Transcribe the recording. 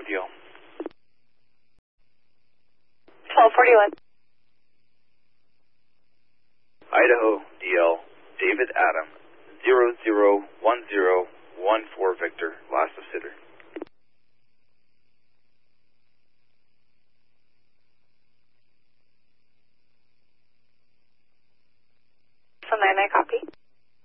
DL. 1241. Idaho DL, David Adam, 001014 Victor, last of sitter. So 99 copy.